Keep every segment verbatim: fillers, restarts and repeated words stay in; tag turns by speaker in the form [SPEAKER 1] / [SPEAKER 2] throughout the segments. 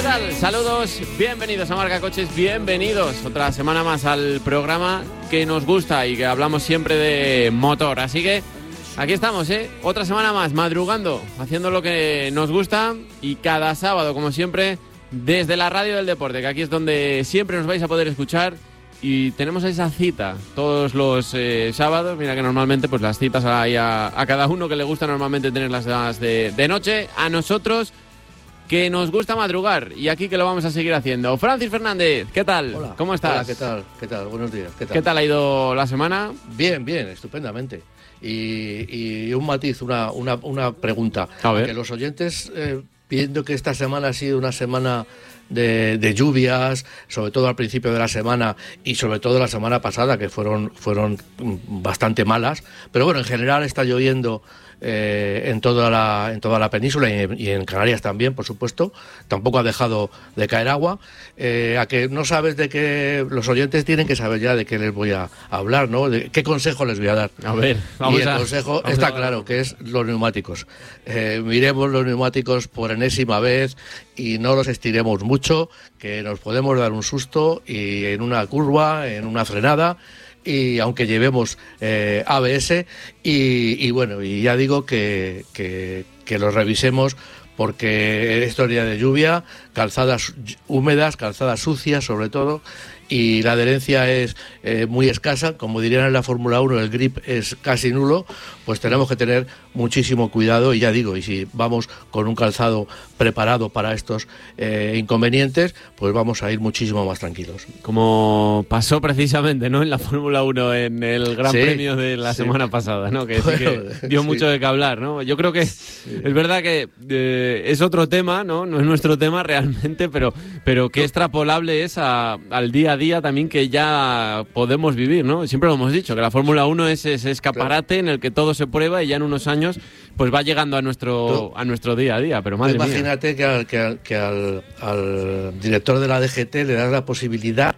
[SPEAKER 1] tal? Saludos, bienvenidos a Marca Coches, bienvenidos otra semana más al programa que nos gusta y que hablamos siempre de motor. Así que aquí estamos, ¿eh? Otra semana más, madrugando, haciendo lo que nos gusta y cada sábado, como siempre, desde la radio del deporte, que aquí es donde siempre nos vais a poder escuchar. Y tenemos esa cita todos los eh, sábados. Mira que normalmente pues las citas hay a, a cada uno que le gusta normalmente tenerlas de, de noche. A nosotros que nos gusta madrugar y aquí que lo vamos a seguir haciendo. Francis Fernández, ¿qué tal?
[SPEAKER 2] Hola.
[SPEAKER 1] ¿Cómo estás?
[SPEAKER 2] Hola, ¿qué tal? ¿Qué tal? Buenos días. ¿Qué tal?
[SPEAKER 1] ¿Qué tal ha ido la semana?
[SPEAKER 2] Bien, bien, estupendamente. Y, y un matiz, una, una, una pregunta.
[SPEAKER 1] A ver.
[SPEAKER 2] Que los oyentes, eh, viendo que esta semana ha sido una semana de, de lluvias, sobre todo al principio de la semana y sobre todo la semana pasada, que fueron, fueron bastante malas, pero bueno, en general está lloviendo eh, en toda la, en toda la península y en, y en Canarias también, por supuesto. Tampoco ha dejado de caer agua. Eh, a que no sabes de qué, los oyentes tienen que saber ya de qué les voy a hablar, ¿no? De qué consejo les voy a dar.
[SPEAKER 1] A ver, vamos
[SPEAKER 2] y el
[SPEAKER 1] a,
[SPEAKER 2] consejo
[SPEAKER 1] vamos
[SPEAKER 2] está
[SPEAKER 1] a...
[SPEAKER 2] claro, que es los neumáticos. Eh, miremos los neumáticos por enésima vez y no los estiremos mucho, que nos podemos dar un susto y en una curva, en una frenada, y aunque llevemos eh, A B S, y, y bueno, y ya digo que, que, que los revisemos, porque es historia de lluvia, calzadas húmedas, calzadas sucias sobre todo, y la adherencia es eh, muy escasa, como dirían en la Fórmula uno, el grip es casi nulo, pues tenemos que tener muchísimo cuidado, y ya digo, y si vamos con un calzado preparado para estos eh, inconvenientes, pues vamos a ir muchísimo más tranquilos.
[SPEAKER 1] Como pasó precisamente, ¿no?, en la Fórmula uno en el Gran
[SPEAKER 2] sí,
[SPEAKER 1] Premio de la
[SPEAKER 2] sí.
[SPEAKER 1] semana pasada, ¿no?, que,
[SPEAKER 2] bueno,
[SPEAKER 1] sí que dio
[SPEAKER 2] sí.
[SPEAKER 1] mucho de qué hablar, ¿no? Yo creo que sí. Es verdad que eh, es otro tema, ¿no? No es nuestro tema realmente, pero, pero qué extrapolable es a, al día a día también que ya podemos vivir, ¿no? Siempre lo hemos dicho, que la Fórmula uno es ese escaparate claro. en el que todo se prueba y ya en unos años pues va llegando a nuestro a nuestro día a día, pero madre
[SPEAKER 2] imagínate
[SPEAKER 1] mía.
[SPEAKER 2] que, al, que, al, que al, al director de la D G T le das la posibilidad,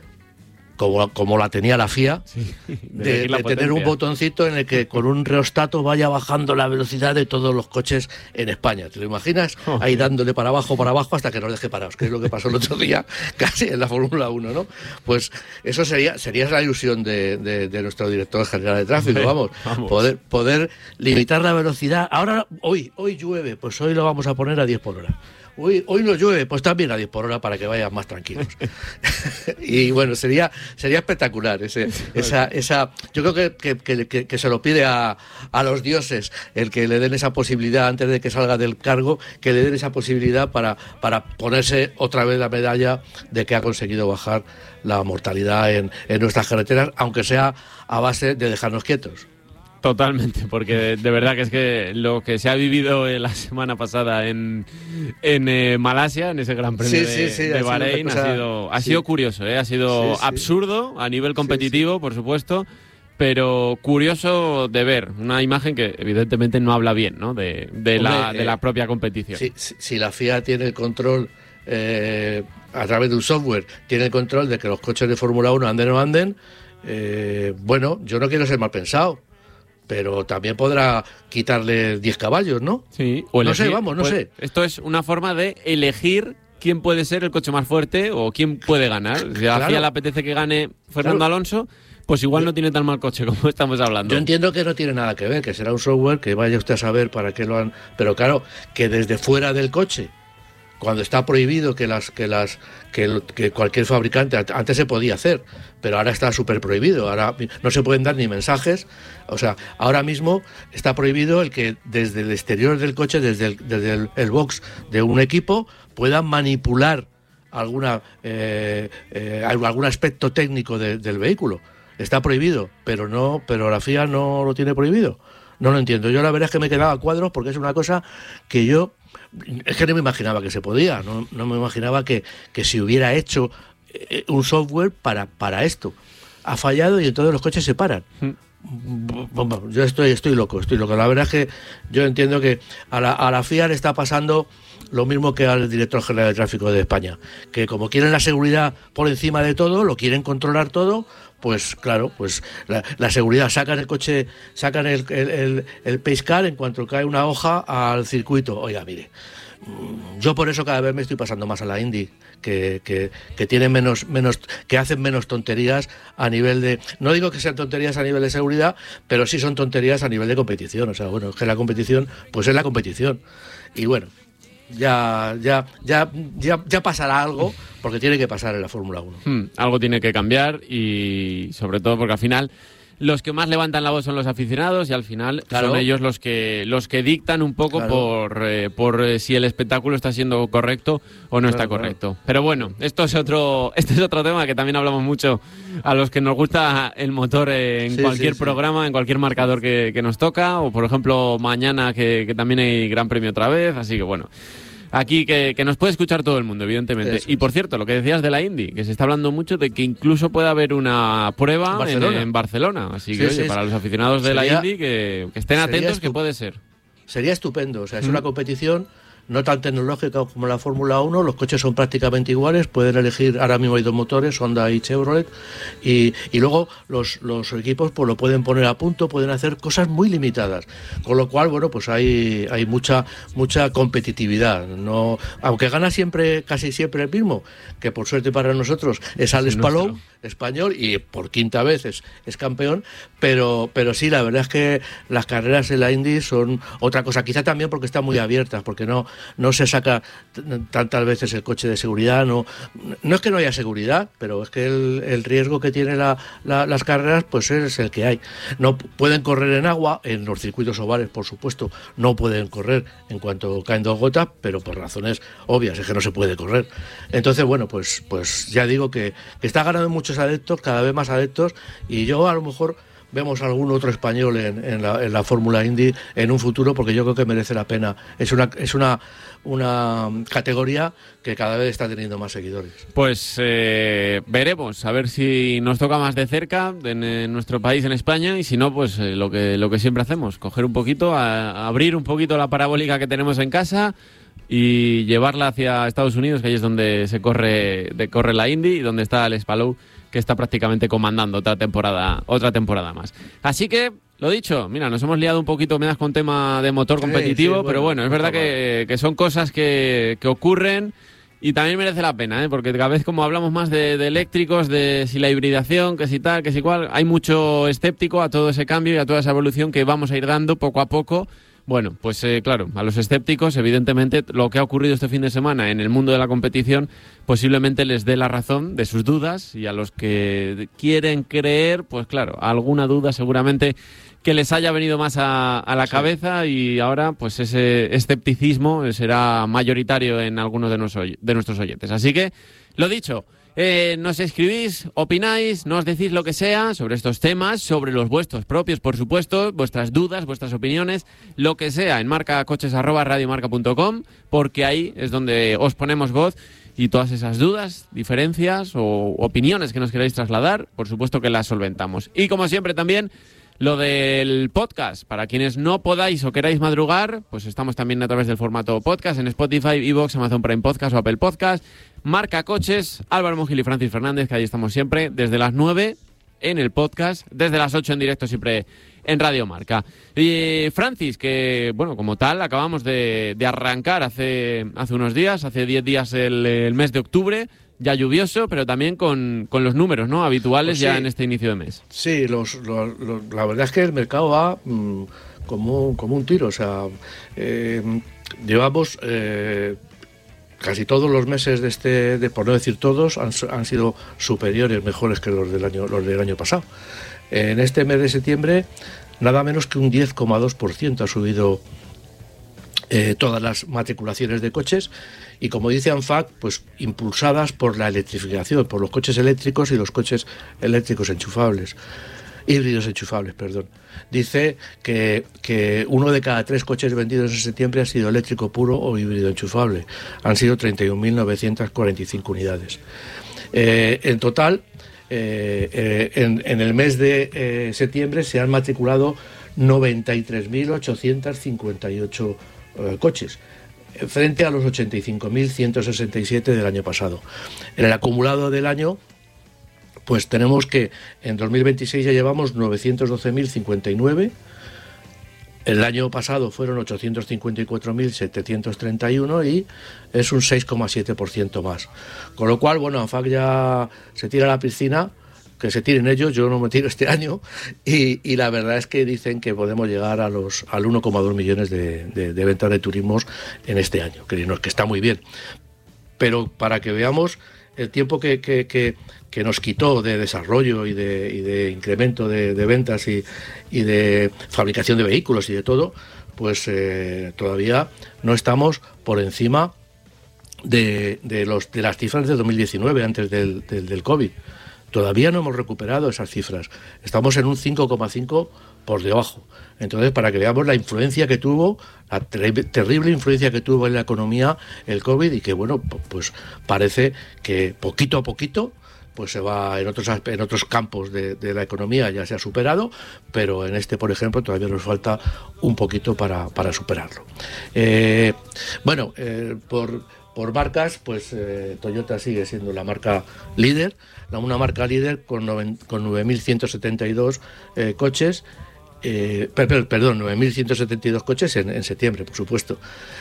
[SPEAKER 2] como, como la tenía la F I A, sí, de, de, de tener un botoncito en el que con un reostato vaya bajando la velocidad de todos los coches en España. ¿Te lo imaginas? Oh, ahí dándole para abajo, para abajo, hasta que nos deje parados, que es lo que pasó el otro día casi en la Fórmula uno, ¿no? Pues eso sería sería la ilusión de, de, de nuestro director general de tráfico, vamos, vamos. Poder, poder limitar la velocidad. Ahora, hoy, hoy llueve, pues hoy lo vamos a poner a diez por hora. Hoy, hoy no llueve, pues también a diez por hora para que vayan más tranquilos. Y bueno, sería sería espectacular ese, esa, esa. Yo creo que, que, que, que se lo pide a, a los dioses el que le den esa posibilidad antes de que salga del cargo, que le den esa posibilidad para, para ponerse otra vez la medalla de que ha conseguido bajar la mortalidad en, en nuestras carreteras, aunque sea a base de dejarnos quietos.
[SPEAKER 1] Totalmente, porque de verdad que es que lo que se ha vivido la semana pasada en, en eh, Malasia, en ese Gran Premio sí, de, sí, sí, de Bahrein, ha sido, ha sido, ha sido sí. curioso, ¿eh? Ha sido sí, absurdo sí. a nivel competitivo, sí, sí. por supuesto, pero curioso de ver, una imagen que evidentemente no habla bien, ¿no?, de, de, Hombre, la, de eh, la propia competición.
[SPEAKER 2] Si, si, si la F I A tiene el control, eh, a través de un software, tiene el control de que los coches de Fórmula uno anden o no anden, eh, bueno, yo no quiero ser mal pensado, pero también podrá quitarle diez caballos, ¿no?
[SPEAKER 1] Sí. O elegir,
[SPEAKER 2] no sé, vamos, no
[SPEAKER 1] pues,
[SPEAKER 2] sé.
[SPEAKER 1] Esto es una forma de elegir quién puede ser el coche más fuerte o quién puede ganar. Si a la F I A le apetece que gane Fernando claro. Alonso, pues igual no tiene tan mal coche como estamos hablando.
[SPEAKER 2] Yo entiendo que no tiene nada que ver, que será un software que vaya usted a saber para qué lo han... Pero claro, que desde fuera del coche, cuando está prohibido que las que las que, que cualquier fabricante, antes se podía hacer, pero ahora está súper prohibido, ahora no se pueden dar ni mensajes, o sea, ahora mismo está prohibido el que desde el exterior del coche, desde el, desde el, el box de un equipo, puedan manipular alguna eh, eh, algún aspecto técnico de, del vehículo. Está prohibido, pero no, pero la F I A no lo tiene prohibido. No lo entiendo. Yo la verdad es que me quedaba a cuadros porque es una cosa que yo es que no me imaginaba que se podía, no, no me imaginaba que, que se hubiera hecho eh, un software para, para esto. Ha fallado y entonces los coches se paran. Mm. Yo estoy, estoy loco, estoy loco. La verdad es que yo entiendo que a la, a la F I A le está pasando lo mismo que al director general de tráfico de España, que como quieren la seguridad por encima de todo, lo quieren controlar todo, pues claro, pues la, la seguridad, sacan el coche, sacan el, el, el, el pace car en cuanto cae una hoja al circuito. Oiga, mire, yo Yo por eso cada vez me estoy pasando más a la Indy, que, que, que tiene menos, menos, que hacen menos tonterías a nivel de, no digo que sean tonterías a nivel de seguridad, pero sí son tonterías a nivel de competición. O sea, bueno, es que la competición, pues es la competición. Y bueno, ya, ya, ya, ya, ya pasará algo, porque tiene que pasar en la Fórmula uno.
[SPEAKER 1] Hmm, algo tiene que cambiar y sobre todo porque al final los que más levantan la voz son los aficionados y al final claro. son ellos los que los que dictan un poco claro. por, eh, por eh, si el espectáculo está siendo correcto o no claro, está correcto. Claro. Pero bueno, esto es otro este es otro tema que también hablamos mucho a los que nos gusta el motor eh, en sí, cualquier sí, programa, sí. en cualquier marcador que, que nos toca, o por ejemplo mañana que, que también hay Gran Premio otra vez, así que bueno. Aquí que, que nos puede escuchar todo el mundo, evidentemente. Eso y por cierto, lo que decías de la Indy, que se está hablando mucho de que incluso puede haber una prueba Barcelona. En, en Barcelona. Así que, sí, oye, sí, para los aficionados de sería, la Indy, que, que estén atentos, que puede ser.
[SPEAKER 2] Sería estupendo. O sea, es mm. una competición no tan tecnológica como la Fórmula uno, los coches son prácticamente iguales, pueden elegir, ahora mismo hay dos motores, Honda y Chevrolet, y, y luego los, los equipos pues lo pueden poner a punto, pueden hacer cosas muy limitadas, con lo cual, bueno, pues hay, hay mucha mucha competitividad, no, aunque gana siempre, casi siempre el mismo, que por suerte para nosotros es Alex Palou, español, y por quinta vez es, es campeón, pero, pero sí, la verdad es que las carreras en la Indy son otra cosa, quizá también porque están muy abiertas, porque no no se saca tantas veces el coche de seguridad, no no es que no haya seguridad, pero es que el, el riesgo que tiene la, la, las carreras pues es el que hay. No pueden correr en agua, en los circuitos ovales, por supuesto, no pueden correr en cuanto caen dos gotas, pero por razones obvias, es que no se puede correr. Entonces, bueno, pues, pues ya digo que, que está ganando muchos adeptos, cada vez más adeptos, y yo a lo mejor vemos algún otro español en, en la, en la Fórmula Indy en un futuro, porque yo creo que merece la pena. Es una es una una categoría que cada vez está teniendo más seguidores.
[SPEAKER 1] Pues eh, veremos, a ver si nos toca más de cerca en, en nuestro país, en España, y si no, pues eh, lo que lo que siempre hacemos, coger un poquito, a, a abrir un poquito la parabólica que tenemos en casa y llevarla hacia Estados Unidos, que ahí es donde se corre, de, corre la Indy y donde está Alex Palou, que está prácticamente comandando otra temporada, otra temporada más. Así que, lo dicho, mira, nos hemos liado un poquito, me das con tema de motor competitivo, sí, sí, bueno, pero bueno, es verdad que, que son cosas que, que ocurren y también merece la pena, ¿eh? Porque cada vez como hablamos más de, de eléctricos, de si la hibridación, que si tal, que si cual, hay mucho escéptico a todo ese cambio y a toda esa evolución que vamos a ir dando poco a poco. Bueno, pues eh, claro, a los escépticos, evidentemente, lo que ha ocurrido este fin de semana en el mundo de la competición posiblemente les dé la razón de sus dudas, y a los que quieren creer, pues claro, alguna duda seguramente que les haya venido más a, a la sí. cabeza, y ahora pues ese escepticismo será mayoritario en algunos de, nuestros, de nuestros oyentes. Así que, lo dicho, Eh, nos escribís, opináis, nos decís lo que sea sobre estos temas, sobre los vuestros propios, por supuesto, vuestras dudas, vuestras opiniones, lo que sea, en marcacoches arroba radiomarca punto com, porque ahí es donde os ponemos voz, y todas esas dudas, diferencias o opiniones que nos queráis trasladar, por supuesto que las solventamos. Y como siempre también, lo del podcast, para quienes no podáis o queráis madrugar, pues estamos también a través del formato podcast en Spotify, iVoox, Amazon Prime Podcast o Apple Podcast. Marca Coches, Álvaro Mongil y Francis Fernández, que ahí estamos siempre, desde las nueve en el podcast, desde las ocho en directo siempre en Radio Marca. Y Francis, que bueno, como tal, acabamos de, de arrancar hace, hace unos días, hace diez días el, el mes de octubre, ya lluvioso, pero también con, con los números, ¿no?, habituales, pues sí, ya en este inicio de mes.
[SPEAKER 2] Sí, los, los, los, la verdad es que el mercado va mmm, como, como un tiro. O sea, eh, llevamos eh, casi todos los meses de este, de, por no decir todos, han, han sido superiores, mejores que los del año, los del año pasado. En este mes de septiembre, nada menos que un diez coma dos por ciento ha subido eh, todas las matriculaciones de coches, y como dice ANFAC, pues impulsadas por la electrificación, por los coches eléctricos y los coches eléctricos enchufables, híbridos enchufables, perdón. Dice que, que uno de cada tres coches vendidos en septiembre ha sido eléctrico puro o híbrido enchufable. Han sido treinta y un mil novecientas cuarenta y cinco unidades. Eh, en total, eh, eh, en, en el mes de eh, septiembre se han matriculado noventa y tres mil ochocientos cincuenta y ocho eh, coches, frente a los ochenta y cinco mil ciento sesenta y siete del año pasado. En el acumulado del año, pues tenemos que en dos mil veintiséis ya llevamos novecientos doce mil cincuenta y nueve, El año pasado fueron ochocientos cincuenta y cuatro mil setecientos treinta y uno y es un seis coma siete por ciento más. Con lo cual, bueno, ANFAC ya se tira a la piscina, que se tiren ellos, yo no me tiro este año, y, y la verdad es que dicen que podemos llegar a los al uno coma dos millones de, de, de ventas de turismos en este año, que, que está muy bien. Pero para que veamos el tiempo que, que, que, que nos quitó de desarrollo y de, y de incremento de, de ventas y, y de fabricación de vehículos y de todo, pues eh, todavía no estamos por encima de, de, los, de las cifras de dos mil diecinueve, antes del, del, del COVID. Todavía no hemos recuperado esas cifras. Estamos en un cinco coma cinco por debajo. Entonces, para que veamos la influencia que tuvo, la ter- terrible influencia que tuvo en la economía el COVID, y que, bueno, pues parece que poquito a poquito pues se va en otros en otros campos de, de la economía ya se ha superado, pero en este, por ejemplo, todavía nos falta un poquito para, para superarlo. Eh, bueno, eh, por... Por marcas, pues eh, Toyota sigue siendo la marca líder, una marca líder con, noven, con nueve mil ciento setenta y dos eh, coches, eh, per, perdón, nueve mil ciento setenta y dos coches en, en septiembre, por supuesto.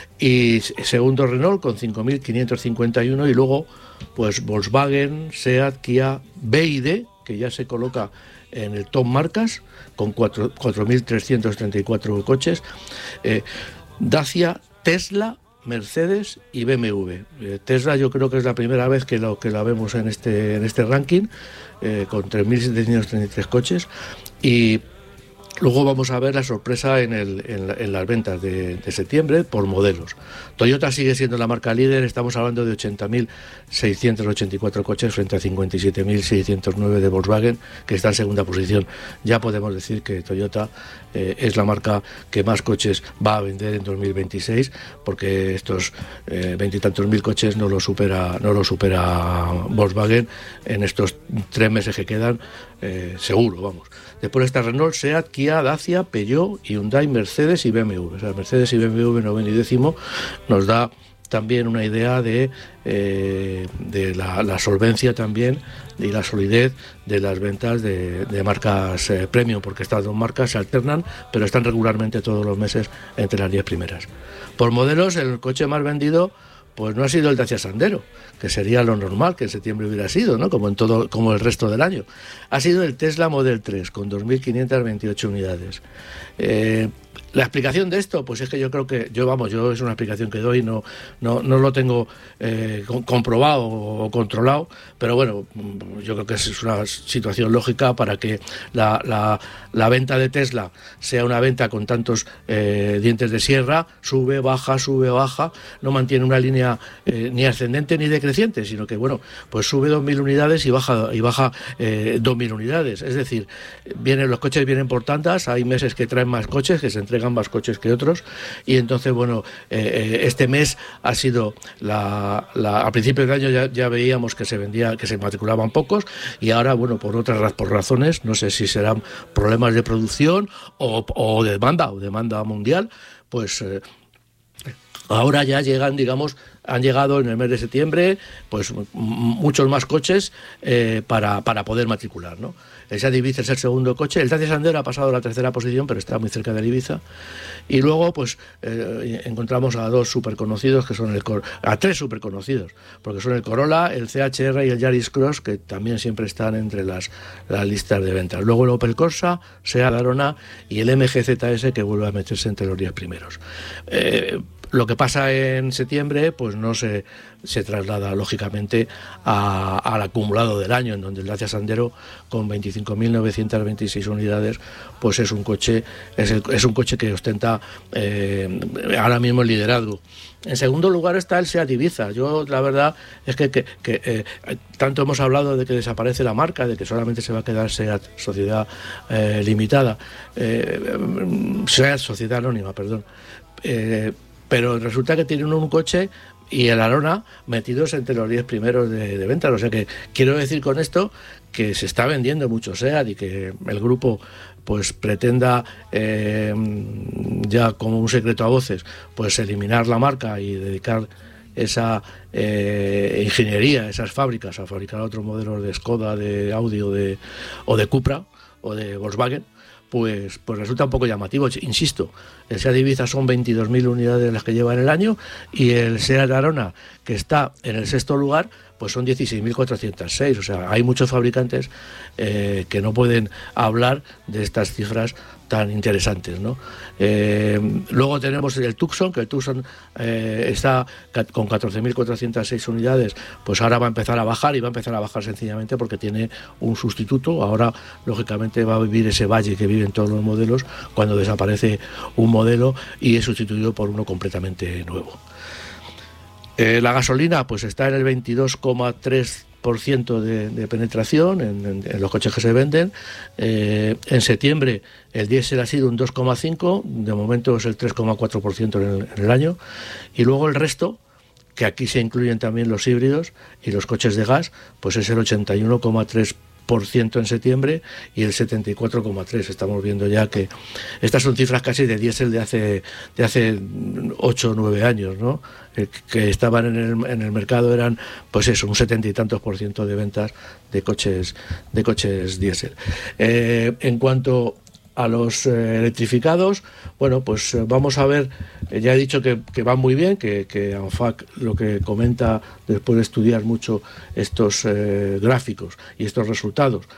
[SPEAKER 2] Y segundo Renault con cinco mil quinientos cincuenta y uno, y luego pues Volkswagen, SEAT, Kia, B Y D, que ya se coloca en el top marcas con cuatro mil trescientos treinta y cuatro coches, eh, Dacia, Tesla, Mercedes y B M W. Eh, Tesla yo creo que es la primera vez que lo que la vemos en este en este ranking, eh, con tres mil setecientos treinta y tres coches, y luego vamos a ver la sorpresa en, el, en, la, en las ventas de, de septiembre por modelos. Toyota sigue siendo la marca líder, estamos hablando de ochenta mil seiscientos ochenta y cuatro coches frente a cincuenta y siete mil seiscientos nueve de Volkswagen, que está en segunda posición. Ya podemos decir que Toyota eh, es la marca que más coches va a vender en dos mil veintiséis, porque estos veintitantos eh, mil coches no lo supera no lo supera Volkswagen en estos tres meses que quedan, eh, seguro, vamos. Después está Renault, SEAT, Kia, Dacia, Peugeot, Hyundai, Mercedes y B M W. O sea, Mercedes y B M W noveno y décimo nos da también una idea de, eh, de la, la solvencia también y la solidez de las ventas de, de marcas eh, premium, porque estas dos marcas se alternan, pero están regularmente todos los meses entre las diez primeras. Por modelos, el coche más vendido pues no ha sido el Dacia Sandero, que sería lo normal que en septiembre hubiera sido, ¿no? Como en todo, como el resto del año. Ha sido el Tesla Model tres, con dos mil quinientas veintiocho unidades. Eh, la explicación de esto, pues es que yo creo que, yo vamos, yo es una explicación que doy, no, no, no lo tengo eh, comprobado o controlado, pero bueno, yo creo que es una situación lógica para que la, la, la venta de Tesla sea una venta con tantos eh, dientes de sierra, sube, baja, sube, baja, no mantiene una línea eh, ni ascendente ni decreciente, sino que, bueno, pues sube dos mil unidades y baja y baja eh, dos mil unidades. Es decir, vienen los coches vienen por tandas, hay meses que traen más coches, que se entregan más coches que otros, y entonces, bueno, eh, este mes ha sido la, la a principios de año ya, ya veíamos que se vendía, que se matriculaban pocos, y ahora, bueno, por otras por razones, no sé si serán problemas de producción o, o de demanda o demanda mundial, pues eh, ahora ya llegan, digamos, han llegado en el mes de septiembre pues m- muchos más coches eh, para, para poder matricular, ¿no? El SEAT Ibiza es el segundo coche, el Dacia Sandero ha pasado a la tercera posición, pero está muy cerca del Ibiza, y luego pues eh, encontramos a dos súper conocidos, que son el Cor- a tres súper conocidos, porque son el Corolla, el C H R y el Yaris Cross, que también siempre están entre las, las listas de ventas. Luego el Opel Corsa, SEAT Arona y el M G Z S, que vuelve a meterse entre los diez primeros. Eh, Lo que pasa en septiembre pues no se, se traslada lógicamente a, al acumulado del año, en donde el Dacia Sandero con veinticinco mil novecientas veintiséis unidades pues es un coche es, el, es un coche que ostenta eh, ahora mismo el liderazgo. En segundo lugar está el SEAT Ibiza. Yo la verdad es que, que, que eh, tanto hemos hablado de que desaparece la marca, de que solamente se va a quedar SEAT Sociedad eh, Limitada, eh, SEAT Sociedad Anónima, perdón. Eh, pero resulta que tienen un coche y el Arona metidos entre los diez primeros de, de ventas. O sea que quiero decir con esto que se está vendiendo mucho SEAT y que el grupo pues pretenda eh, ya como un secreto a voces pues eliminar la marca y dedicar esa eh, ingeniería, esas fábricas a fabricar otros modelos de Skoda, de Audi o de, o de Cupra o de Volkswagen, pues, pues resulta un poco llamativo. Insisto, el SEAT Ibiza son veintidós mil unidades las que lleva en el año, y el SEAT Arona, que está en el sexto lugar, pues son dieciséis mil cuatrocientos seis. O sea, hay muchos fabricantes eh, que no pueden hablar de estas cifras tan interesantes, ¿no? Eh, luego tenemos el Tucson, que el Tucson eh, está con catorce mil cuatrocientos seis unidades, pues ahora va a empezar a bajar, y va a empezar a bajar sencillamente porque tiene un sustituto. Ahora, lógicamente, va a vivir ese valle que viven todos los modelos cuando desaparece un modelo y es sustituido por uno completamente nuevo. Eh, la gasolina pues está en el veintidós coma tres por ciento de, de penetración en, en, en los coches que se venden. Eh, en septiembre el diésel ha sido un dos coma cinco por ciento, de momento es el tres coma cuatro por ciento en el, en el año, y luego el resto, que aquí se incluyen también los híbridos y los coches de gas, pues es el ochenta y uno coma tres por ciento por ciento en septiembre y el setenta y cuatro coma tres. Estamos viendo ya que estas son cifras casi de diésel de hace de hace ocho o nueve años, ¿no? Eh, que estaban en el, en el mercado eran pues eso, un setenta y tantos por ciento de ventas de coches de coches diésel. Eh, en cuanto a los eh, electrificados, bueno, pues eh, vamos a ver, eh, ya he dicho que, que van muy bien, que, que ANFAC lo que comenta después de estudiar mucho estos eh, gráficos y estos resultados,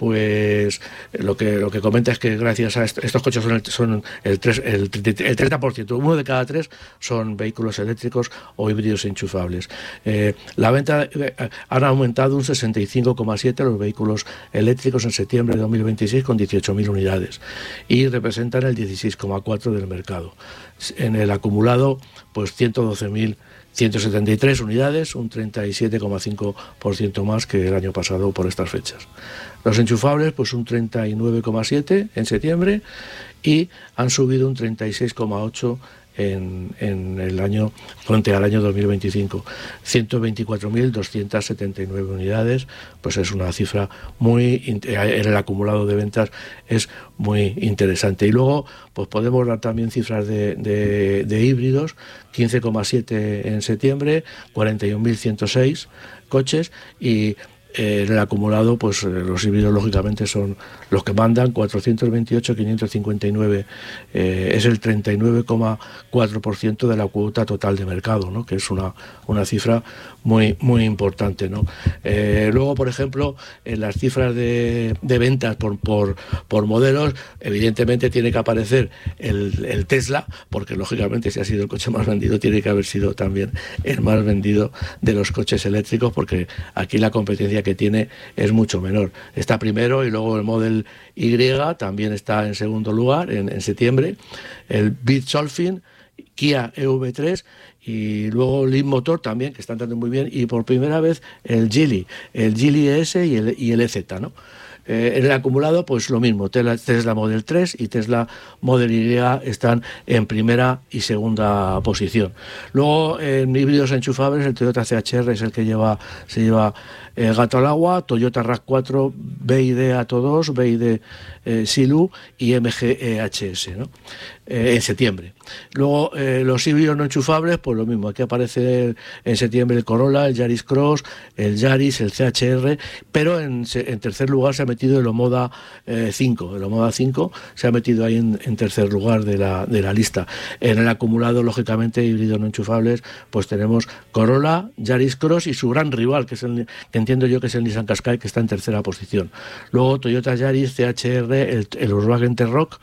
[SPEAKER 2] pues eh, lo que lo que comenta es que gracias a est estos coches son el, son el, tres, el, el treinta por ciento, uno de cada tres son vehículos eléctricos o híbridos enchufables. Eh, la venta eh, han aumentado un sesenta y cinco coma siete los vehículos eléctricos en septiembre de dos mil veintiséis, con dieciocho mil unidades, y representan el dieciséis coma cuatro por ciento del mercado. En el acumulado, pues ciento doce mil ciento setenta y tres unidades, un treinta y siete coma cinco por ciento más que el año pasado por estas fechas. Los enchufables, pues un treinta y nueve coma siete en septiembre, y han subido un treinta y seis coma ocho en, en el año frente al año dos mil veinticinco. ciento veinticuatro mil doscientas setenta y nueve unidades, pues es una cifra muy, en el acumulado de ventas es muy interesante. Y luego pues podemos dar también cifras de, de, de híbridos, quince coma siete en septiembre, cuarenta y un mil ciento seis coches, y Eh, en el acumulado, pues eh, los híbridos lógicamente son los que mandan, cuatrocientos veintiocho mil quinientos cincuenta y nueve, eh, es el treinta y nueve coma cuatro por ciento de la cuota total de mercado, ¿no? Que es una, una cifra muy muy importante, ¿no? Eh, luego, por ejemplo, en las cifras de, de ventas por, por, por modelos, evidentemente tiene que aparecer el, el Tesla, porque lógicamente si ha sido el coche más vendido, tiene que haber sido también el más vendido de los coches eléctricos, porque aquí la competencia que tiene es mucho menor. Está primero, y luego el Model Y también está en segundo lugar en, en septiembre, el Bitsolfin, Kia E V tres, y luego Leapmotor también, que están dando muy bien, y por primera vez el Geely, el Geely E S y el, y el E Z, ¿no? Eh, en el acumulado, pues lo mismo, Tesla Model tres y Tesla Model Y están en primera y segunda posición. Luego, en híbridos enchufables, el Toyota C H R es el que lleva se lleva el gato al agua, Toyota RAV cuatro, B Y D Atto dos, B Y D eh, Silu y M G E H S, ¿no? Eh, en septiembre. Luego, eh, los híbridos no enchufables, pues lo mismo, aquí aparece en septiembre el Corolla, el Yaris Cross, el Yaris, el C H R, pero en, en tercer lugar se ha metido el Omoda eh, cinco, el Omoda cinco se ha metido ahí en, en tercer lugar de la, de la lista. En el acumulado, lógicamente, híbridos no enchufables, pues tenemos Corolla, Yaris Cross y su gran rival, que es el que entiendo yo que es el Nissan Qashqai, que está en tercera posición. Luego Toyota Yaris, C H R, el, el Volkswagen T-Roc,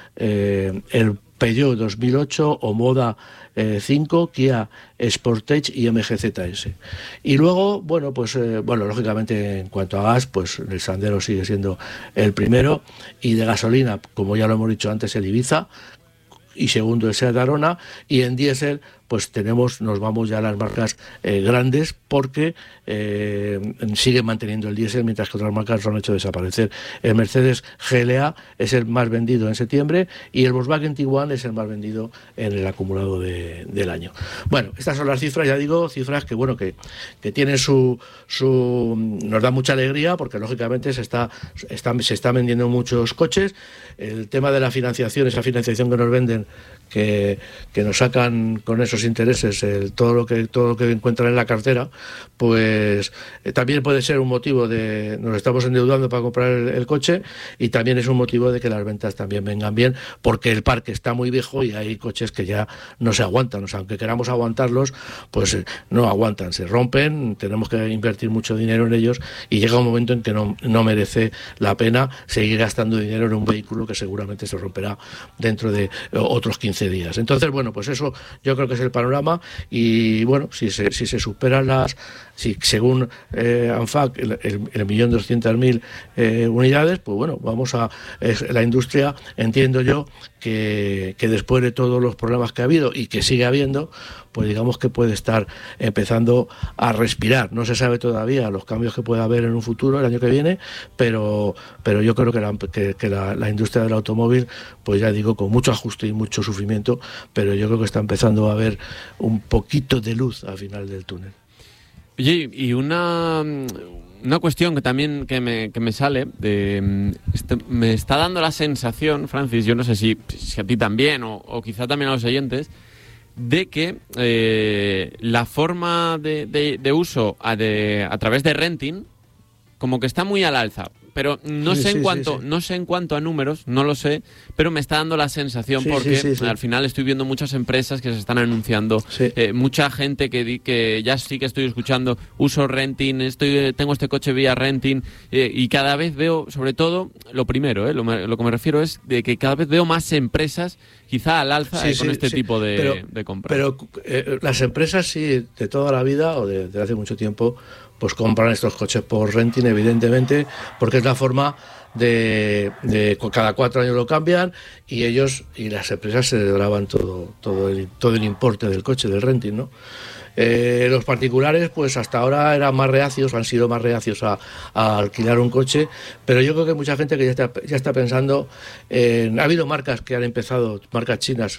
[SPEAKER 2] eh, el Peugeot dos mil ocho, Omoda eh, cinco, Kia Sportage y M G Z S. Y luego, bueno, pues eh, bueno, lógicamente en cuanto a gas, pues el Sandero sigue siendo el primero, y de gasolina, como ya lo hemos dicho antes, el Ibiza, y segundo el SEAT Arona, y en diésel pues tenemos, nos vamos ya a las marcas eh, grandes, porque eh, siguen manteniendo el diésel, mientras que otras marcas lo han hecho desaparecer. El Mercedes G L A es el más vendido en septiembre, y el Volkswagen Tiguan es el más vendido en el acumulado de, del año. Bueno, estas son las cifras, ya digo, cifras que bueno que, que tienen su, su nos da mucha alegría, porque lógicamente se está, está se están vendiendo muchos coches. El tema de la financiación, esa financiación que nos venden, que, que nos sacan con esos intereses el, todo lo que todo lo que encuentran en la cartera, pues eh, también puede ser un motivo de nos estamos endeudando para comprar el, el coche, y también es un motivo de que las ventas también vengan bien, porque el parque está muy viejo y hay coches que ya no se aguantan. O sea, aunque queramos aguantarlos, pues eh, no aguantan, se rompen, tenemos que invertir mucho dinero en ellos y llega un momento en que no, no merece la pena seguir gastando dinero en un vehículo que seguramente se romperá dentro de otros quince días. Entonces, bueno, pues eso yo creo que es el panorama, y bueno, si se, si se superan las, si según eh, ANFAC el, el, el millón doscientas mil eh, unidades, pues bueno, vamos a es, la industria, entiendo yo que, que después de todos los problemas que ha habido y que sigue habiendo, pues digamos que puede estar empezando a respirar. No se sabe todavía los cambios que pueda haber en un futuro, el año que viene, pero pero yo creo que la, que, que la, la industria del automóvil, pues ya digo, con mucho ajuste y mucho sufrimiento, pero yo creo que está empezando a haber un poquito de luz al final del túnel.
[SPEAKER 1] Oye, y una, una cuestión que también que me, que me sale, de, este, me está dando la sensación, Francis, yo no sé si, si a ti también o, o quizá también a los oyentes, de que eh, la forma de, de, de uso a, de, a través de renting como que está muy al alza. Pero no
[SPEAKER 2] sí,
[SPEAKER 1] sé
[SPEAKER 2] sí,
[SPEAKER 1] en cuanto
[SPEAKER 2] sí, sí.
[SPEAKER 1] no sé en cuanto a números, no lo sé, pero me está dando la sensación,
[SPEAKER 2] sí,
[SPEAKER 1] porque
[SPEAKER 2] sí, sí, sí.
[SPEAKER 1] al final estoy viendo muchas empresas que se están anunciando,
[SPEAKER 2] Sí.
[SPEAKER 1] eh, mucha gente que di, que ya sí que estoy escuchando, uso renting, estoy tengo este coche vía renting, eh, y cada vez veo, sobre todo, lo primero, eh, lo, lo que me refiero es de que cada vez veo más empresas quizá al alza
[SPEAKER 2] Sí,
[SPEAKER 1] eh, con
[SPEAKER 2] sí,
[SPEAKER 1] este
[SPEAKER 2] sí.
[SPEAKER 1] tipo de,
[SPEAKER 2] pero,
[SPEAKER 1] de compras.
[SPEAKER 2] Pero eh, las empresas sí, de toda la vida o de, de hace mucho tiempo, pues compran estos coches por renting, evidentemente, porque es la forma de, de cada cuatro años lo cambian, y ellos y las empresas se graban todo todo el, todo el importe del coche, del renting, ¿no? Eh, los particulares, pues hasta ahora eran más reacios, han sido más reacios a, a alquilar un coche, pero yo creo que mucha gente que ya está, ya está pensando en, ha habido marcas que han empezado, marcas chinas,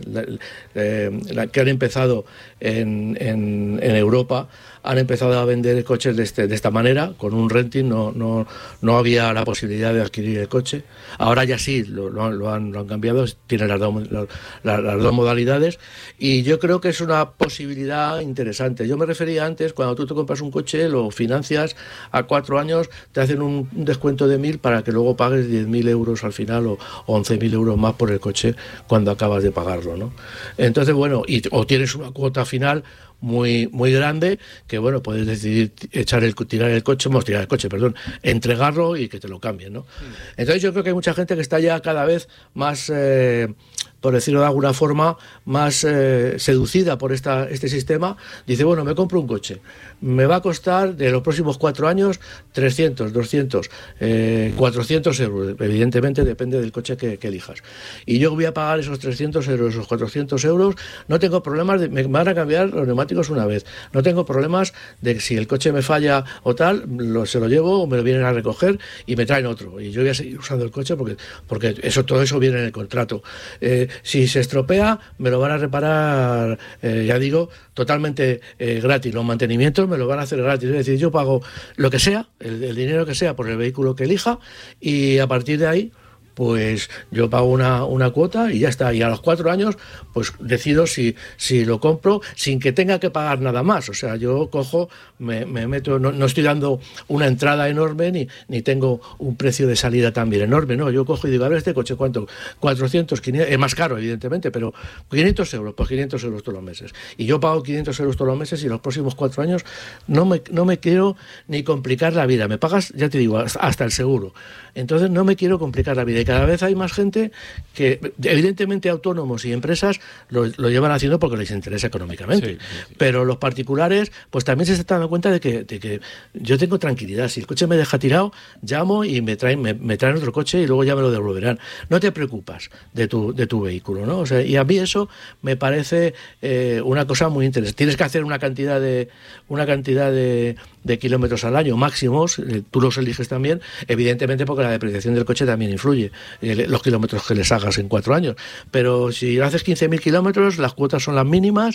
[SPEAKER 2] eh, que han empezado en, en, en Europa, han empezado a vender coches de, este, de esta manera, con un renting, no, no, no había la posibilidad de adquirir el coche. Ahora ya sí, lo, lo, lo, han, lo han cambiado, tienen las dos, las, las dos modalidades, y yo creo que es una posibilidad interesante. Yo me refería antes, cuando tú te compras un coche, lo financias a cuatro años, te hacen un descuento de mil para que luego pagues diez mil euros al final, o once mil euros más por el coche cuando acabas de pagarlo, ¿no? Entonces, bueno, y, o tienes una cuota final muy muy grande, que bueno, puedes decidir echar el tirar el coche, no, tirar el coche, perdón, entregarlo y que te lo cambien, ¿no? Entonces yo creo que hay mucha gente que está ya cada vez más, eh, por decirlo de alguna forma, más eh, seducida por esta, este sistema. Dice, bueno, me compro un coche, me va a costar de los próximos cuatro años trescientos, doscientos, eh, cuatrocientos euros, evidentemente depende del coche que, que elijas, y yo voy a pagar esos trescientos euros, esos cuatrocientos euros, no tengo problemas, de, me van a cambiar los neumáticos una vez, no tengo problemas de que si el coche me falla o tal, lo, se lo llevo o me lo vienen a recoger y me traen otro, y yo voy a seguir usando el coche porque, porque eso, todo eso viene en el contrato. Eh, si se estropea, me lo van a reparar, eh, ya digo, totalmente eh, gratis, los mantenimientos me lo van a hacer gratis, es decir, yo pago lo que sea, el, el dinero que sea por el vehículo que elija, y a partir de ahí pues yo pago una, una cuota y ya está. Y a los cuatro años, pues decido si, si lo compro sin que tenga que pagar nada más. O sea, yo cojo, me, me meto, no, no estoy dando una entrada enorme ni, ni tengo un precio de salida también enorme, no. Yo cojo y digo, a ver, este coche, ¿cuánto? cuatrocientos, quinientos, es más caro, evidentemente, pero quinientos euros, pues quinientos euros todos los meses. Y yo pago quinientos euros todos los meses y los próximos cuatro años no me, no me quiero ni complicar la vida. Me pagas, ya te digo, hasta el seguro. Entonces no me quiero complicar la vida. Y cada vez hay más gente que, evidentemente, autónomos y empresas lo, lo llevan haciendo porque les interesa económicamente. Sí, sí, sí. Pero los particulares, pues también se están dando cuenta de que, de que yo tengo tranquilidad. Si el coche me deja tirado, llamo y me traen, me, me traen otro coche y luego ya me lo devolverán. No te preocupas de tu, de tu vehículo, ¿no? O sea, y a mí eso me parece eh, una cosa muy interesante. Tienes que hacer una cantidad de una cantidad de, de kilómetros al año máximos, eh, tú los eliges también, evidentemente porque la depreciación del coche también influye, eh, los kilómetros que les hagas en cuatro años. Pero si haces quince mil kilómetros, las cuotas son las mínimas,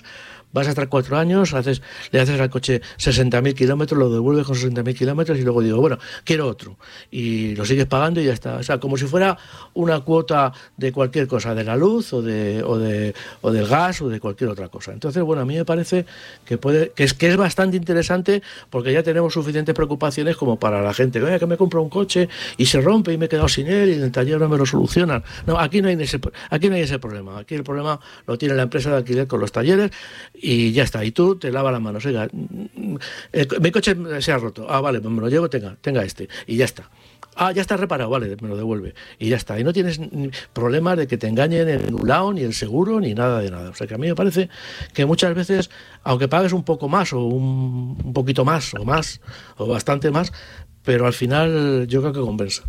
[SPEAKER 2] vas a estar cuatro años, haces, le haces al coche sesenta mil kilómetros, lo devuelves con sesenta mil kilómetros y luego digo, bueno, quiero otro. Y lo sigues pagando y ya está. O sea, como si fuera una cuota de cualquier cosa, de la luz o de o de o del gas o de cualquier otra cosa. Entonces, bueno, a mí me parece que puede que es que es bastante interesante porque ya tenemos suficientes preocupaciones como para la gente. Oye, que me compro un coche y se rompe y me he quedado sin él y en el taller no me lo solucionan. No, aquí no hay ese, aquí no hay ese problema. Aquí el problema lo tiene la empresa de alquiler con los talleres y ya está. Y tú te lavas las manos. Oiga, mi coche se ha roto. Ah, vale, pues me lo llevo, tenga, tenga este. Y ya está. Ah, ya está reparado, vale, me lo devuelve. Y ya está. Y no tienes problemas de que te engañen el nulao, ni el seguro, ni nada de nada. O sea que a mí me parece que muchas veces, aunque pagues un poco más, o un, un poquito más, o más, o bastante más, pero al final yo creo que compensa.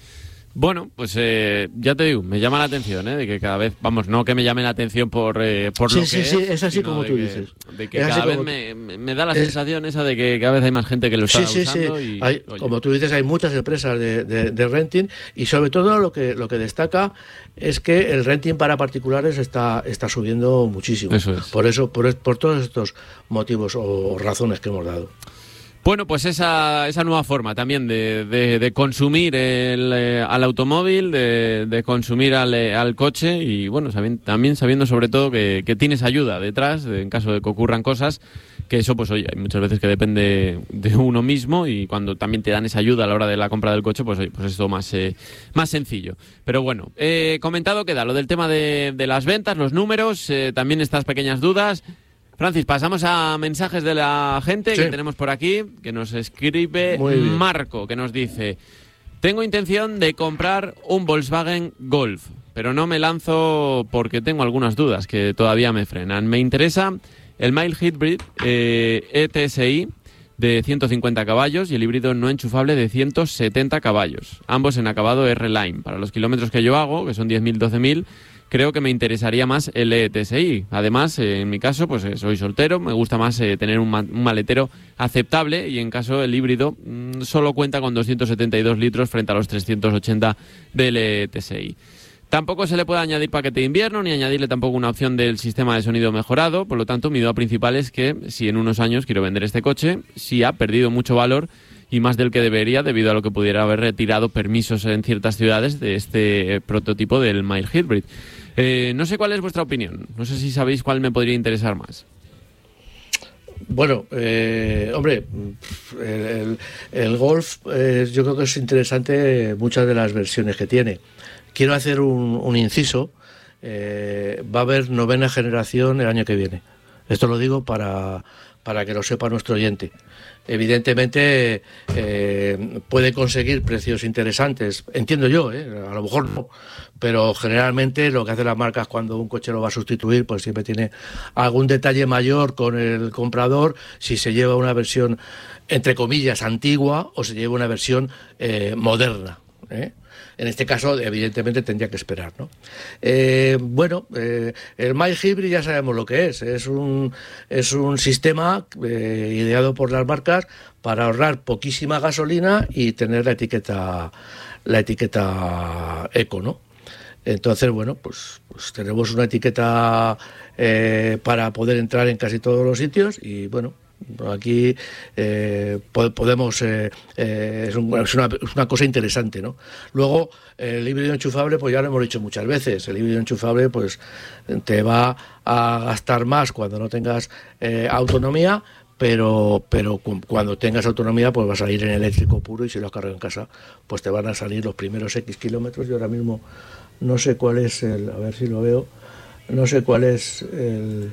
[SPEAKER 1] Bueno, pues eh, ya te digo, me llama la atención, ¿eh? De que cada vez, vamos, no que me llame la atención por, eh, por
[SPEAKER 2] sí,
[SPEAKER 1] lo
[SPEAKER 2] sí,
[SPEAKER 1] que
[SPEAKER 2] sí,
[SPEAKER 1] es,
[SPEAKER 2] es así como tú
[SPEAKER 1] que,
[SPEAKER 2] dices.
[SPEAKER 1] De que
[SPEAKER 2] es
[SPEAKER 1] cada vez
[SPEAKER 2] como...
[SPEAKER 1] me, me da la
[SPEAKER 2] es...
[SPEAKER 1] sensación esa de que cada vez hay más gente que lo está
[SPEAKER 2] sí,
[SPEAKER 1] usando.
[SPEAKER 2] Sí, sí,
[SPEAKER 1] y,
[SPEAKER 2] hay, como tú dices, hay muchas empresas de, de, de renting y sobre todo lo que lo que destaca es que el renting para particulares está está subiendo muchísimo.
[SPEAKER 1] Eso es.
[SPEAKER 2] Por eso, por, por todos estos motivos o razones que hemos dado.
[SPEAKER 1] Bueno, pues esa, esa nueva forma también de, de, de consumir el, eh, al automóvil, de, de consumir al, eh, al coche y bueno, sabiendo, también sabiendo sobre todo que, que tienes ayuda detrás de, en caso de que ocurran cosas, que eso pues oye, hay muchas veces que depende de uno mismo y cuando también te dan esa ayuda a la hora de la compra del coche, pues oye, pues es todo más, eh, más sencillo. Pero bueno, eh, comentado queda lo del tema de, de las ventas, los números, eh, también estas pequeñas dudas. Francis, pasamos a mensajes de la gente sí. que tenemos por aquí, que nos escribe Marco, que nos dice: tengo intención de comprar un Volkswagen Golf, pero no me lanzo porque tengo algunas dudas que todavía me frenan. Me interesa el mild hybrid eh, E T S I de ciento cincuenta caballos y el híbrido no enchufable de ciento setenta caballos, ambos en acabado R-Line. Para los kilómetros que yo hago, que son diez mil, doce mil, creo que me interesaría más el E T S I. Además, eh, en mi caso, pues eh, soy soltero, me gusta más eh, tener un, ma- un maletero aceptable y en caso el híbrido mmm, solo cuenta con doscientos setenta y dos litros frente a los trescientos ochenta del E T S I. Tampoco se le puede añadir paquete de invierno ni añadirle tampoco una opción del sistema de sonido mejorado. Por lo tanto, mi duda principal es que si en unos años quiero vender este coche, si ha perdido mucho valor y más del que debería debido a lo que pudiera haber retirado permisos en ciertas ciudades de este eh, prototipo del mild hybrid. Eh, no sé cuál es vuestra opinión. No sé si sabéis cuál me podría interesar más.
[SPEAKER 2] Bueno, eh, hombre, el, el, el Golf eh, yo creo que es interesante muchas de las versiones que tiene. Quiero hacer un, un inciso. Eh, va a haber novena generación el año que viene. Esto lo digo para, para que lo sepa nuestro oyente. Evidentemente eh, puede conseguir precios interesantes, entiendo yo, ¿eh? A lo mejor no, pero generalmente lo que hacen las marcas cuando un coche lo va a sustituir, pues siempre tiene algún detalle mayor con el comprador, si se lleva una versión, entre comillas, antigua o se lleva una versión eh, moderna, ¿eh? En este caso, evidentemente, tendría que esperar, ¿no? Eh, bueno, eh, el mild hybrid ya sabemos lo que es. Es un, es un sistema eh, ideado por las marcas para ahorrar poquísima gasolina y tener la etiqueta, la etiqueta eco, ¿no? Entonces, bueno, pues, pues tenemos una etiqueta eh, para poder entrar en casi todos los sitios y, bueno, aquí eh, podemos eh, eh, es, un, es, una, es una cosa interesante, ¿no? Luego el híbrido enchufable, pues ya lo hemos dicho muchas veces, el híbrido enchufable pues te va a gastar más cuando no tengas eh, autonomía, pero pero cuando tengas autonomía pues vas a ir en eléctrico puro y si lo has cargado en casa pues te van a salir los primeros X kilómetros. Yo ahora mismo no sé cuál es el, a ver si lo veo, no sé cuál es el,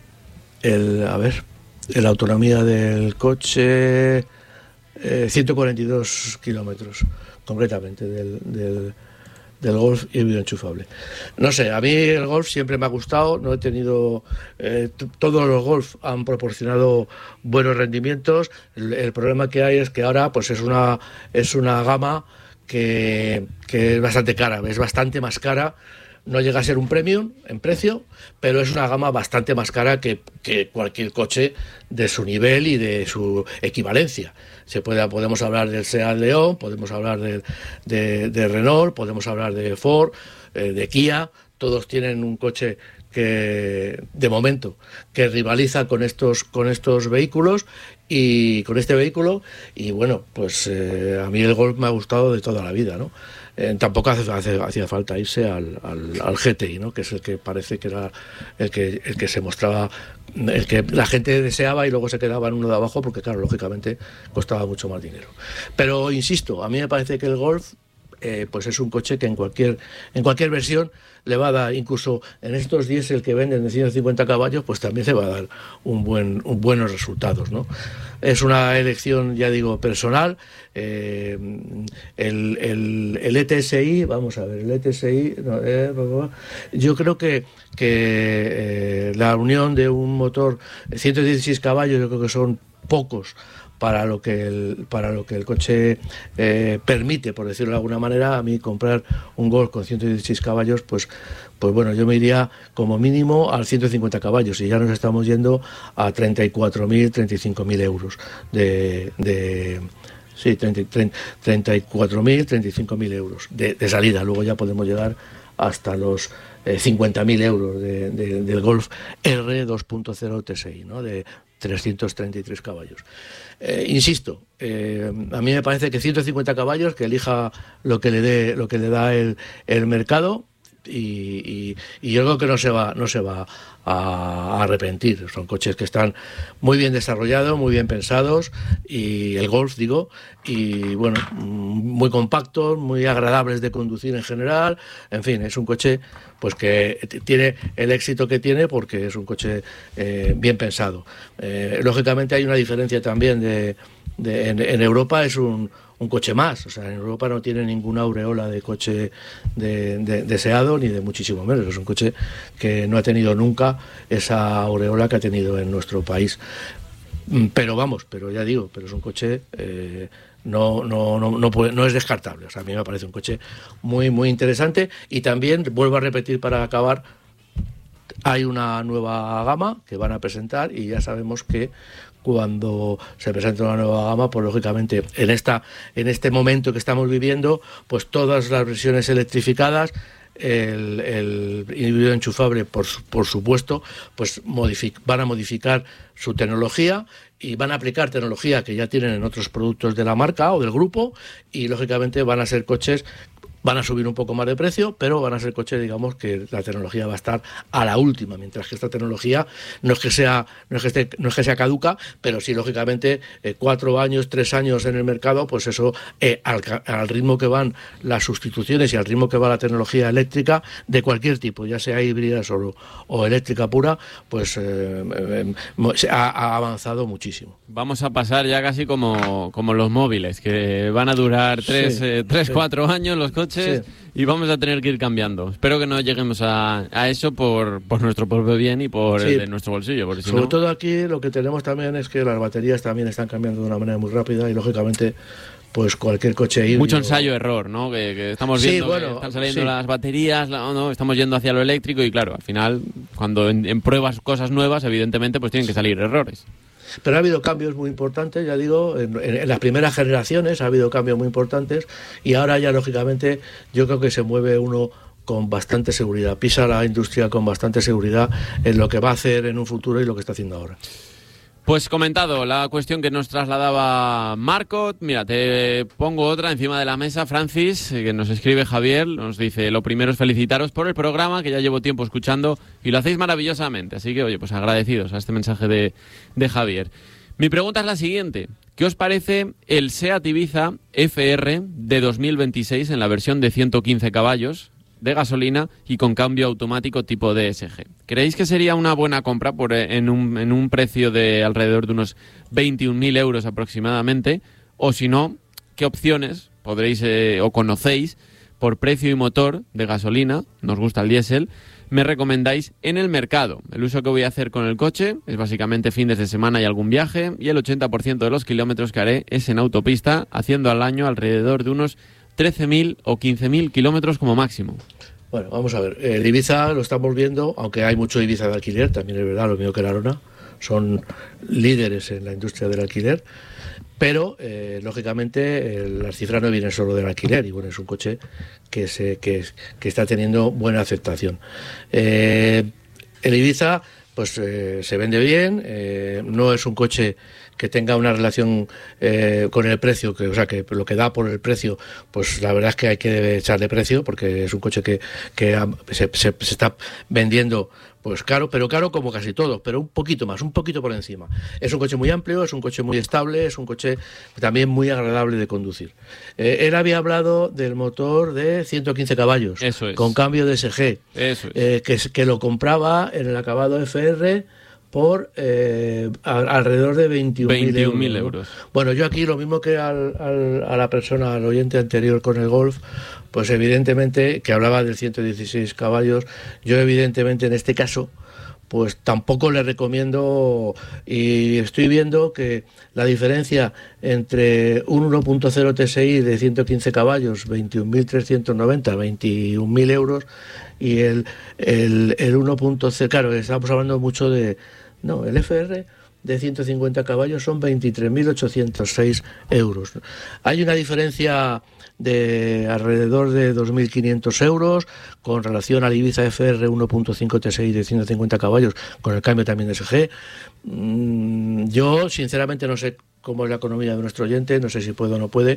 [SPEAKER 2] el a ver la autonomía del coche, eh, ciento cuarenta y dos kilómetros, concretamente, del, del, del Golf híbrido enchufable. No sé, a mí el Golf siempre me ha gustado, no he tenido... Eh, t- todos los Golf han proporcionado buenos rendimientos. El, el problema que hay es que ahora pues es una, es una gama que, que es bastante cara, es bastante más cara. No llega a ser un premium en precio, pero es una gama bastante más cara que, que cualquier coche de su nivel y de su equivalencia. Se puede, podemos hablar del Seat León, podemos hablar de, de, de Renault, podemos hablar de Ford, eh, de Kia. Todos tienen un coche que de momento que rivaliza con estos con estos vehículos y con este vehículo y bueno, pues eh, a mí el Golf me ha gustado de toda la vida, ¿no? Eh, tampoco hace, hace, hacía falta irse al, al, al G T I, ¿no? Que es el que parece que era el que el que se mostraba, el que la gente deseaba y luego se quedaba en uno de abajo porque claro, lógicamente costaba mucho más dinero. Pero insisto, a mí me parece que el Golf eh, pues es un coche que en cualquier en cualquier versión le va a dar, incluso en estos diésel que venden de ciento cincuenta caballos, pues también le va a dar un buen un buenos resultados, ¿no? Es una elección, ya digo, personal. Eh, el, el, el E T S I, vamos a ver, el E T S I, no, eh, yo creo que, que eh, la unión de un motor de ciento dieciséis caballos, yo creo que son pocos para lo que el, para lo que el coche eh, permite, por decirlo de alguna manera. A mí comprar un Golf con ciento dieciséis caballos, pues pues bueno, yo me iría como mínimo al ciento cincuenta caballos y ya nos estamos yendo a treinta y cuatro mil, treinta y cinco mil euros de... de sí, treinta y cuatro mil, treinta y cinco mil euros de, de salida. Luego ya podemos llegar hasta los eh, cincuenta mil euros de, de, del Golf R dos punto cero T S I, ¿no? De trescientos treinta y tres caballos. Eh, insisto, eh, a mí me parece que ciento cincuenta caballos, que elija lo que le dé, lo que le da el, el mercado. Y, y, y yo creo que no se va no se va a, a arrepentir. Son coches que están muy bien desarrollados, muy bien pensados, y el Golf, digo, y bueno, muy compactos, muy agradables de conducir en general. En fin, es un coche pues que tiene el éxito que tiene porque es un coche eh, bien pensado. Eh, lógicamente hay una diferencia también de, de en, en Europa es un un coche más, o sea, en Europa no tiene ninguna aureola de coche de, de, deseado, ni de muchísimo menos. Es un coche que no ha tenido nunca esa aureola que ha tenido en nuestro país. Pero vamos, pero ya digo, pero es un coche eh, no, no, no, no, puede, no es descartable. O sea, a mí me parece un coche muy, muy interesante. Y también, vuelvo a repetir para acabar, hay una nueva gama que van a presentar y ya sabemos que cuando se presenta una nueva gama, pues lógicamente en esta en este momento que estamos viviendo, pues todas las versiones electrificadas, el, el híbrido enchufable, por, por supuesto, pues modific, van a modificar su tecnología y van a aplicar tecnología que ya tienen en otros productos de la marca o del grupo, y lógicamente van a ser coches, van a subir un poco más de precio, pero van a ser coches, digamos, que la tecnología va a estar a la última, mientras que esta tecnología no es que sea no es que esté, no es que sea caduca, pero sí, lógicamente, eh, cuatro años, tres años en el mercado, pues eso, eh, al, al ritmo que van las sustituciones y al ritmo que va la tecnología eléctrica de cualquier tipo, ya sea híbrida solo o eléctrica pura, pues eh, eh, eh, ha, ha avanzado muchísimo.
[SPEAKER 1] Vamos a pasar ya casi como, como los móviles, que van a durar tres, sí, eh, tres sí. cuatro años los coches. Sí. Y vamos a tener que ir cambiando. Espero que no lleguemos a, a eso por, por nuestro propio bien y por sí. el de nuestro bolsillo. Porque si
[SPEAKER 2] Sobre
[SPEAKER 1] no...
[SPEAKER 2] todo aquí lo que tenemos también es que las baterías también están cambiando de una manera muy rápida y lógicamente pues cualquier coche híbrido...
[SPEAKER 1] Mucho ensayo-error, ¿no? Que, que estamos viendo sí, bueno, que están saliendo sí. las baterías, no, no, estamos yendo hacia lo eléctrico y claro, al final, cuando en, en pruebas cosas nuevas, evidentemente, pues tienen que salir errores.
[SPEAKER 2] Pero ha habido cambios muy importantes, ya digo, en, en, en las primeras generaciones ha habido cambios muy importantes y ahora ya, lógicamente, yo creo que se mueve uno con bastante seguridad, pisa la industria con bastante seguridad en lo que va a hacer en un futuro y lo que está haciendo ahora.
[SPEAKER 1] Pues comentado la cuestión que nos trasladaba Marco, mira, te pongo otra encima de la mesa, Francis, que nos escribe Javier, nos dice, lo primero es felicitaros por el programa, que ya llevo tiempo escuchando y lo hacéis maravillosamente, así que, oye, pues agradecidos a este mensaje de, de Javier. Mi pregunta es la siguiente, ¿qué os parece el SEAT Ibiza F R de dos mil veintiséis en la versión de ciento quince caballos? De gasolina y con cambio automático tipo D S G. ¿Creéis que sería una buena compra por, en, un, en un precio de alrededor de unos veintiún mil euros aproximadamente? O si no, ¿qué opciones podréis eh, o conocéis por precio y motor de gasolina, nos gusta el diésel, me recomendáis en el mercado? El uso que voy a hacer con el coche es básicamente fines de semana y algún viaje, y el ochenta por ciento de los kilómetros que haré es en autopista, haciendo al año alrededor de unos trece mil o quince mil kilómetros como máximo.
[SPEAKER 2] Bueno, vamos a ver. El Ibiza lo estamos viendo, aunque hay mucho Ibiza de alquiler, también es verdad, lo mismo que la Arona. Son líderes en la industria del alquiler, pero eh, lógicamente eh, las cifras no vienen solo del alquiler, y bueno, es un coche que, se, que, que está teniendo buena aceptación. Eh, El Ibiza pues eh, se vende bien, eh, no es un coche que tenga una relación eh, con el precio, que o sea que lo que da por el precio, pues la verdad es que hay que echarle precio, porque es un coche que, que se, se, se está vendiendo pues caro, pero caro como casi todo, pero un poquito más, un poquito por encima. Es un coche muy amplio, es un coche muy estable, es un coche también muy agradable de conducir. Eh, él había hablado del motor de ciento quince caballos,
[SPEAKER 1] Eso es.
[SPEAKER 2] con cambio de S G,
[SPEAKER 1] Eso es.
[SPEAKER 2] eh, que, que lo compraba en el acabado F R por eh, a, alrededor de veintiún mil euros. Bueno, yo aquí lo mismo que al, al, a la persona, al oyente anterior con el Golf, pues evidentemente, que hablaba del ciento dieciséis caballos, yo evidentemente en este caso, pues tampoco le recomiendo, y estoy viendo que la diferencia entre un uno punto cero T S I de ciento quince caballos, veintiún mil trescientos noventa, veintiún mil euros, y el, el, el uno punto cero, claro, estamos hablando mucho de, no, el F R de ciento cincuenta caballos son veintitrés mil ochocientos seis euros. Hay una diferencia de alrededor de dos mil quinientos euros con relación al Ibiza F R uno punto cinco T S I de ciento cincuenta caballos, con el cambio también de S G. Mm, yo sinceramente no sé cómo es la economía de nuestro oyente, no sé si puede o no puede,